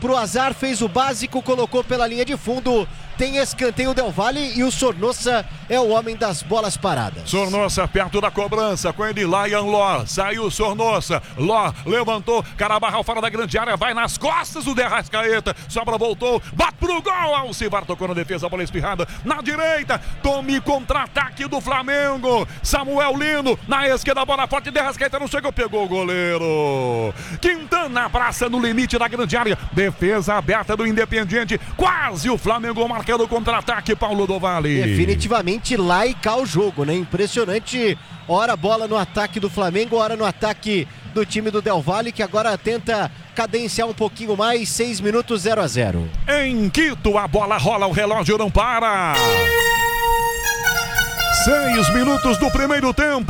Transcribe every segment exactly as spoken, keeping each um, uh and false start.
pro azar, fez o básico, colocou pela linha de fundo. Tem escanteio Del Valle e o Sornosa é o homem das bolas paradas. Sornosa perto da cobrança, com ele Lion Ló, saiu Sornosa, Ló levantou, Carabarral fora da grande área, vai nas costas do De Arrascaeta, sobra, voltou, bate pro gol, Alcivar tocou na defesa, bola espirrada na direita, tome contra-ataque do Flamengo, Samuel Lino, na esquerda, bola forte, De Arrascaeta não chegou, pegou o goleiro, Quintana praça no limite da grande área, defesa aberta do Independiente, quase o Flamengo marcando o contra-ataque, Paulo do Vale. Definitivamente lá e cá o jogo, né? Impressionante, ora bola no ataque do Flamengo, ora no ataque do time do Del Valle, que agora tenta cadenciar um pouquinho mais, seis minutos, zero a zero. Em Quito, a bola rola, o relógio não para. Seis minutos do primeiro tempo.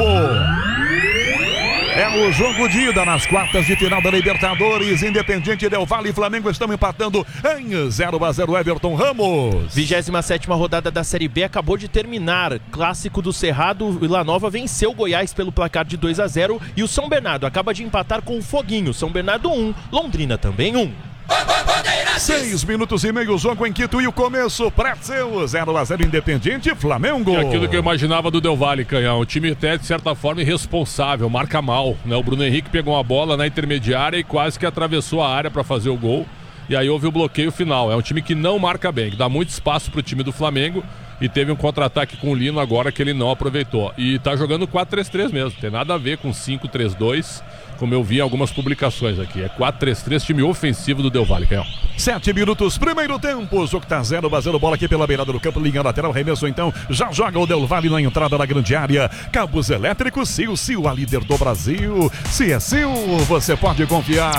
É o jogo de ida nas quartas de final da Libertadores. Independiente Del Valle e Flamengo estão empatando em zero a zero. Everton Ramos. vigésima sétima rodada da Série B acabou de terminar. Clássico do Cerrado, Vila Nova venceu o Goiás pelo placar de dois a zero. E o São Bernardo acaba de empatar com o Foguinho. São Bernardo um, Londrina também um. Seis minutos e meio, jogo em Quito e o começo para seu zero a zero Independiente Flamengo. É aquilo que eu imaginava do Del Valle, Canhão. O time até de certa forma irresponsável, marca mal, né? O Bruno Henrique pegou uma bola na intermediária e quase que atravessou a área para fazer o gol. E aí houve o bloqueio final. É um time que não marca bem, que dá muito espaço para o time do Flamengo. E teve um contra-ataque com o Lino agora que ele não aproveitou. E tá jogando quatro três três mesmo. Tem nada a ver com cinco três dois, como eu vi em algumas publicações aqui. É quatro três três, time ofensivo do Del Valle, Canhão. Sete minutos, primeiro tempo. O jogo tá zero a zero, bola aqui pela beirada do campo, linha lateral, remesso então. Já joga o Del Valle na entrada da grande área. Cabos elétricos, Sil, Sil, a líder do Brasil. Se é Sil, você pode confiar.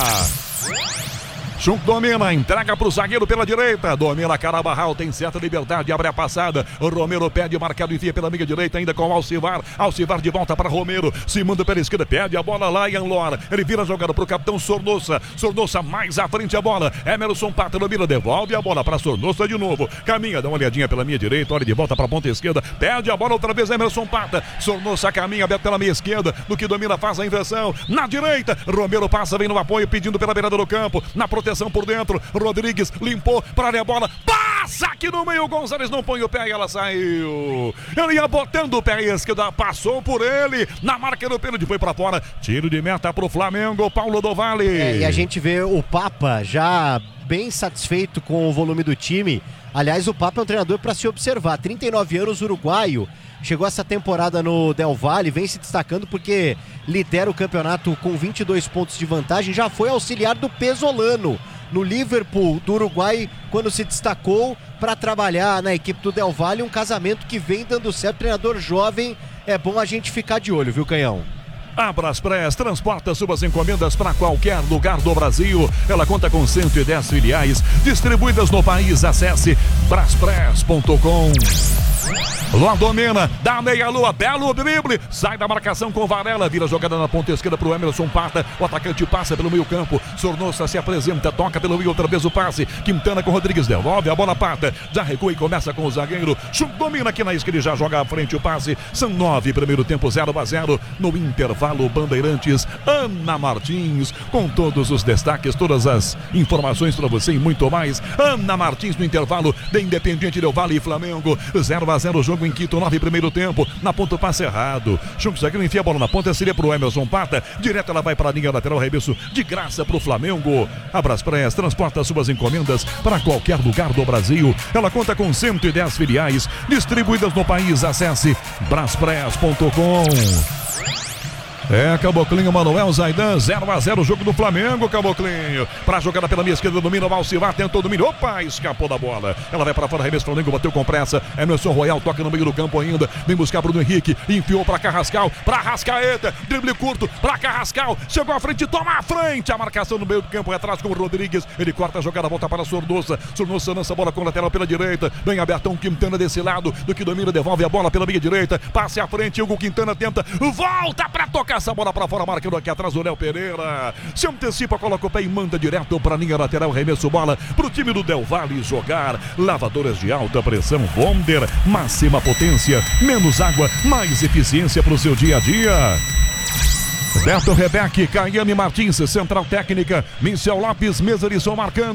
Chunk domina, entrega pro zagueiro pela direita, domina Carabarral, tem certa liberdade, abre a passada, Romero pede, marcado, enfia pela meia direita, ainda com Alcivar, Alcivar de volta para Romero, se manda pela esquerda, pede a bola lá, Lion Ló, ele vira a jogada pro capitão Sornosa, Sornosa mais à frente a bola, Emerson Pata, domina, devolve a bola para Sornosa de novo, caminha, dá uma olhadinha pela meia direita, olha de volta para a ponta esquerda, pede a bola outra vez, Emerson Pata, Sornosa caminha, aberto pela meia esquerda, no que domina faz a inversão, na direita, Romero passa, vem no apoio, pedindo pela beirada do campo, na proteção por dentro, Rodrigues limpou para a bola, passa aqui no meio, Gonzalez não põe o pé e ela saiu, ele ia botando o pé esquerdo, passou por ele, na marca do pênalti, foi para fora, tiro de meta pro Flamengo, Paulo do Vale. É, e a gente vê o Papa já bem satisfeito com o volume do time. Aliás, o Papa é um treinador para se observar, trinta e nove anos, uruguaio, chegou essa temporada no Del Valle, vem se destacando porque lidera o campeonato com vinte e dois pontos de vantagem, já foi auxiliar do Pesolano no Liverpool do Uruguai, quando se destacou para trabalhar na equipe do Del Valle, um casamento que vem dando certo, treinador jovem, é bom a gente ficar de olho, viu, Canhão? A Braspress transporta suas encomendas para qualquer lugar do Brasil. Ela conta com cento e dez filiais distribuídas no país. Acesse braspress ponto com. Ló domina, dá meia-lua, belo drible, sai da marcação com Varela, vira jogada na ponta esquerda pro Emerson Pata, o atacante passa pelo meio campo, Sornosa se apresenta, toca pelo meio, outra vez o passe, Quintana com Rodrigues, devolve a bola, Pata, já recua e começa com o zagueiro, Chum domina aqui na esquerda e já joga à frente o passe, são nove, primeiro tempo zero a zero, no intervalo Bandeirantes, Ana Martins, com todos os destaques, todas as informações para você e muito mais, Ana Martins no intervalo, de Independiente Del Valle e Flamengo, zero a zero, jogo em Quito, nove primeiro tempo, na ponta o passe errado, Chunk zagueiro enfia a bola na ponta, seria pro Emerson Pata, direto ela vai para a linha lateral, arremesso de graça pro Flamengo. A Braspress transporta suas encomendas para qualquer lugar do Brasil, ela conta com cento e dez filiais distribuídas no país. Acesse braspress ponto com. É, Caboclinho, Manuel Zaidan, zero a zero, jogo do Flamengo, Caboclinho, pra jogada pela minha esquerda, domina o Alcivar, tentou domínio, opa, escapou da bola, ela vai para fora, arremesso, Flamengo bateu com pressa, Emerson Royal toca no meio do campo ainda, vem buscar Bruno Henrique, enfiou pra Carrascal, pra Arrascaeta, drible curto, pra Carrascal, chegou à frente, toma à frente, a marcação no meio do campo, atrás com o Rodrigues, ele corta a jogada, volta para Sornosa, Sornosa lança a bola com a lateral pela direita, vem abertão, Quintana desse lado, do que domina, devolve a bola pela meia direita, passe à frente, Hugo Quintana tenta, volta pra tocar essa bola pra fora, marcando aqui atrás o Léo Pereira, se antecipa, coloca o pé e manda direto para a linha lateral, remesso bola pro time do Del Valle jogar. Lavadoras de alta pressão Wonder, máxima potência, menos água, mais eficiência pro seu dia a dia. Beto Rebeck, Caiane Martins, central técnica, Michel Lopes, mesa de som marcando.